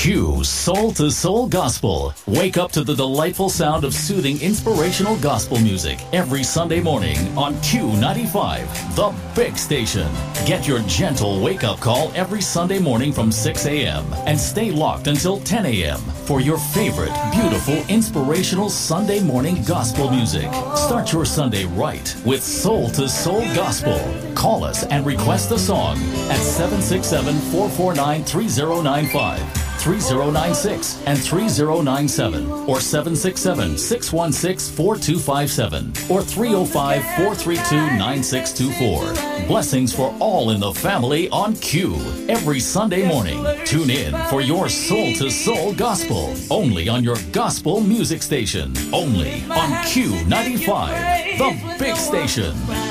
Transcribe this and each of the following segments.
Q Soul to Soul Gospel. Wake up to the delightful sound of soothing, inspirational gospel music every Sunday morning on Q95, the big station. Get your gentle wake-up call every Sunday morning from 6 a.m. and stay locked until 10 a.m. for your favorite, beautiful, inspirational Sunday morning gospel music. Start your Sunday right with Soul to Soul Gospel. Call us and request a song at 767-449-3095. 3096 and 3097 or 767-616-4257 or 305-432-9624. Blessings for all in the family on Q every Sunday morning. Tune in for your Soul to Soul Gospel only on your gospel music station. Only on Q95, the big station.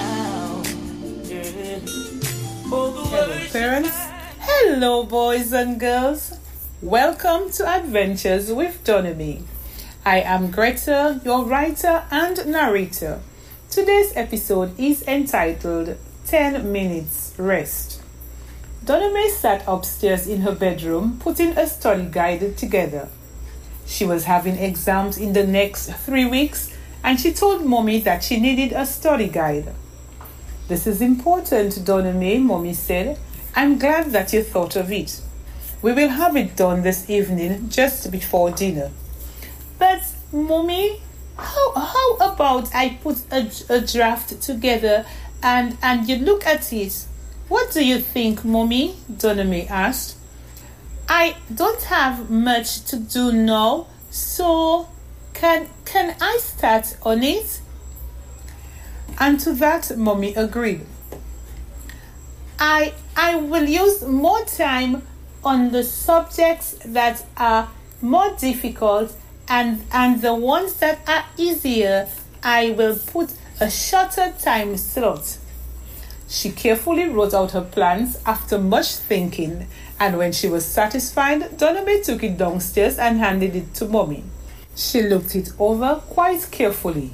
Hello parents, hello boys and girls. Welcome to Adventures with Donamy. I am Greta, your writer and narrator. Today's episode is entitled 10 Minutes Rest. Donamy sat upstairs in her bedroom putting a study guide together. She was having exams in the next 3 weeks and she told Mommy that she needed a study guide. "This is important, Donamy," Mommy said. "I'm glad that you thought of it. We will have it done this evening just before dinner." "But, Mommy, how about I put a draft together and you look at it? What do you think, Mommy?" Donamy asked. "I don't have much to do now, so can I start on it?" And to that, Mommy agreed. I will use more time on the subjects that are more difficult and the ones that are easier, I will put a shorter time slot." She carefully wrote out her plans after much thinking, and when she was satisfied, Donamy took it downstairs and handed it to Mommy. She looked it over quite carefully.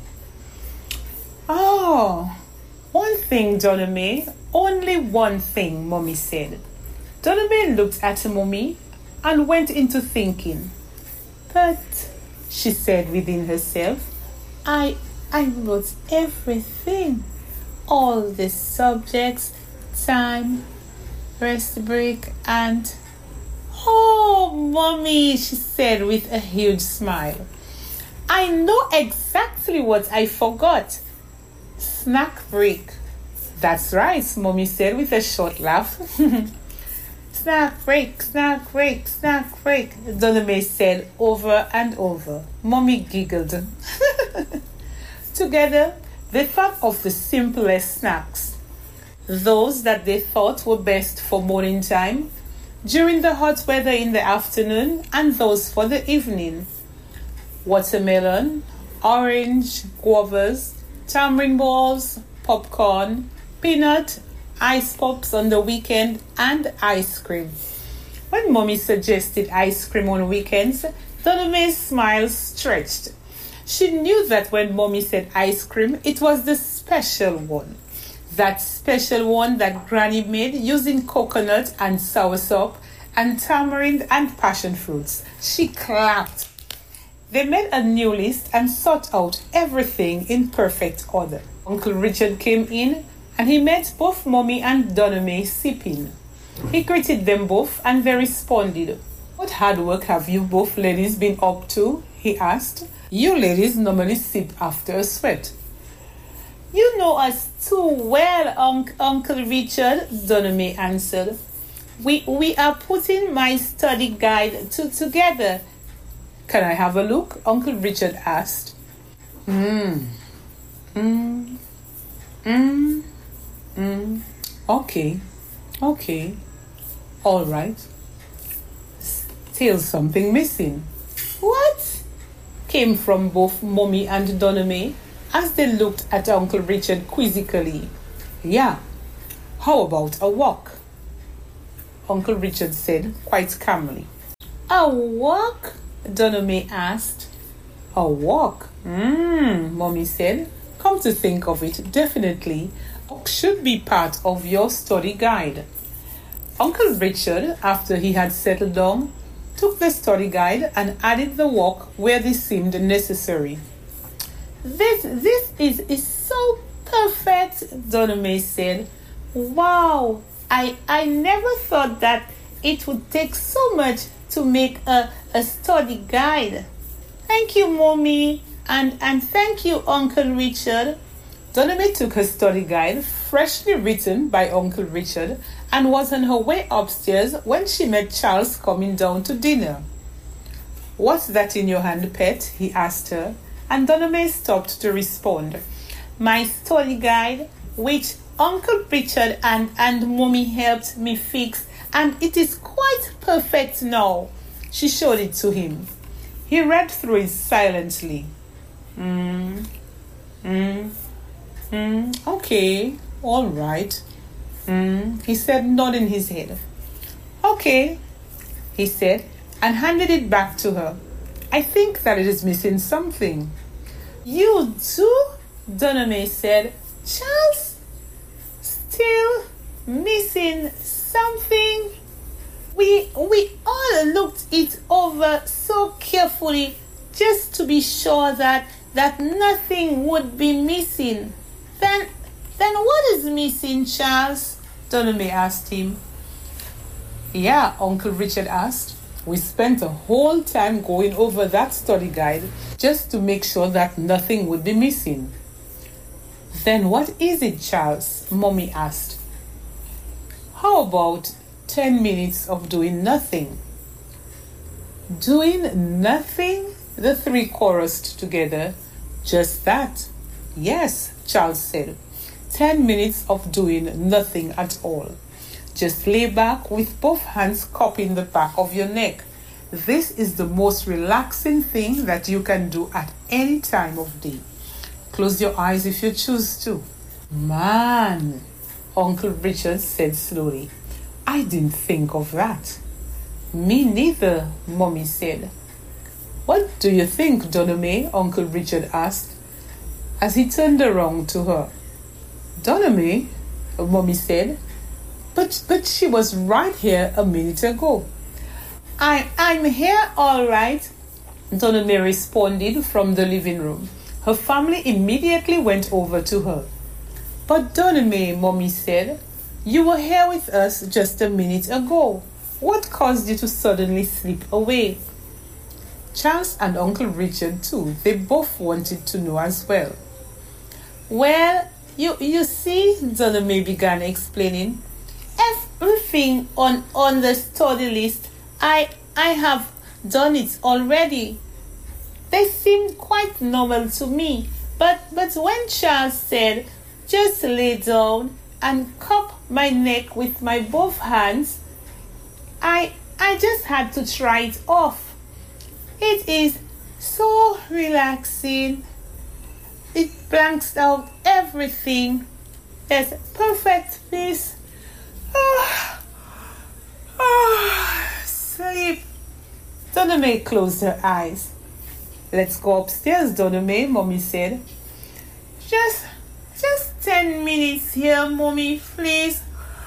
"Oh, one thing, Donamy, only one thing," Mommy said. Donamy looked at Mommy and went into thinking. "But," she said within herself, I wrote everything. All the subjects, time, rest break, and..." "Oh, Mommy," she said with a huge smile. "I know exactly what I forgot. Snack break." "That's right," Mommy said with a short laugh. "Snack break, snack break, snack break," Donamy said over and over. Mommy giggled. Together, they thought of the simplest snacks, those that they thought were best for morning time, during the hot weather in the afternoon, and those for the evening. Watermelon, orange, guavas, tamarind balls, popcorn, peanut, ice pops on the weekend, and ice cream. When Mommy suggested ice cream on weekends, Donamy's smile stretched. She knew that when Mommy said ice cream, it was the special one. That special one that Granny made using coconut and soursop and tamarind and passion fruits. She clapped. They made a new list and sought out everything in perfect order. Uncle Richard came in and he met both Mommy and Donamy sipping. He greeted them both and they responded. "What hard work have you both ladies been up to?" he asked. "You ladies normally sip after a sweat." "You know us too well, Uncle Richard," Donamy answered. We are putting my study guide together." "Can I have a look?" Uncle Richard asked. Okay. All right. Still something missing." "What?" came from both Mommy and Donamy as they looked at Uncle Richard quizzically. "Yeah, how about a walk?" Uncle Richard said quite calmly. "A walk?" Donamy asked. "A walk? Mommy said. "Come to think of it, definitely should be part of your study guide." Uncle Richard, after he had settled down, took the study guide and added the walk where this seemed necessary. This is so perfect, Donna Mae said. Wow, I never thought that it would take so much to make a study guide. Thank you, Mommy, and thank you, Uncle Richard. Donna Mae took her study guide, freshly written by Uncle Richard, and was on her way upstairs when she met Charles coming down to dinner. "What's that in your hand, pet?" he asked her, and Donna Mae stopped to respond. "My study guide, which Uncle Richard and Mommy helped me fix, and it is quite perfect now." She showed it to him. He read through it silently. Okay, all right, he said, nodding his head. "Okay," he said, and handed it back to her. "I think that it is missing something." "You do?" Donna Mae said. "Charles, still missing something?" We all looked it over so carefully just to be sure that nothing would be missing. Then what is missing, Charles?" Donna Mae asked him. "Yeah," Uncle Richard asked. "We spent a whole time going over that study guide just to make sure that nothing would be missing." "Then what is it, Charles?" Mommy asked. "How about 10 minutes of doing nothing?" "Doing nothing?" the three chorused together. "Just that." "Yes," Charles said. 10 minutes of doing nothing at all. Just lay back with both hands cupping the back of your neck. This is the most relaxing thing that you can do at any time of day. Close your eyes if you choose to. "Man," Uncle Richard said slowly, "I didn't think of that." "Me neither," Mommy said. "What do you think, Donna Mae?" Uncle Richard asked as he turned around to her. "Donna Mae," Mommy said, but she was right here a minute ago." I'm here all right," Donna Mae responded from the living room. Her family immediately went over to her. "But Donna Mae," Mommy said, "you were here with us just a minute ago. What caused you to suddenly slip away?" Charles and Uncle Richard too, they both wanted to know as well. "Well, you see," Donna Mae began explaining, "everything on the study list, I have done it already. They seemed quite normal to me, but when Charles said, 'Just lay down and cup my neck with my both hands,' I just had to try it off. It is so relaxing. It blanks out everything. There's perfect peace. Sleep." Donna Mae closed her eyes. "Let's go upstairs, Donna Mae," Mommy said. Just 10 minutes here, Mommy, please.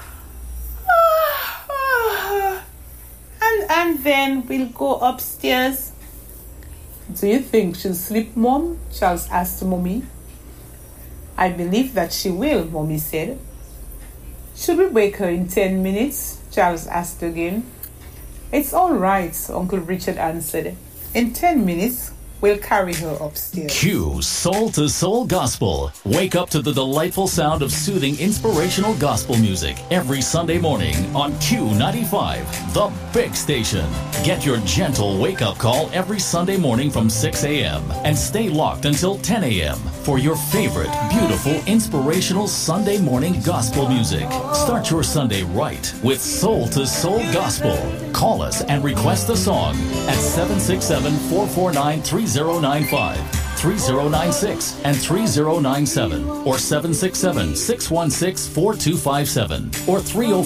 And then we'll go upstairs." "Do you think she'll sleep, Mom?" Charles asked Mommy. "I believe that she will," Mommy said. "Should we wake her in 10 minutes?" Charles asked again. "It's all right," Uncle Richard answered. "In 10 minutes, we'll carry her upstairs." Q Soul to Soul Gospel. Wake up to the delightful sound of soothing, inspirational gospel music every Sunday morning on Q95, the big station. Get your gentle wake-up call every Sunday morning from 6 a.m. and stay locked until 10 a.m. for your favorite, beautiful, inspirational Sunday morning gospel music. Start your Sunday right with Soul to Soul Gospel. Call us and request a song at 767-449-3095, 3096, and 3097, or 767-616-4257, or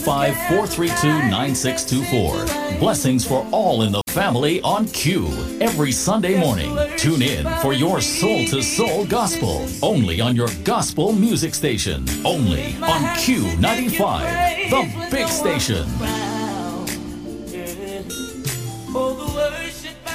305-432-9624. Blessings for all in the family on Q every Sunday morning. Tune in for your Soul to Soul Gospel, only on your gospel music station, only on Q95, the big station. Oh, the worship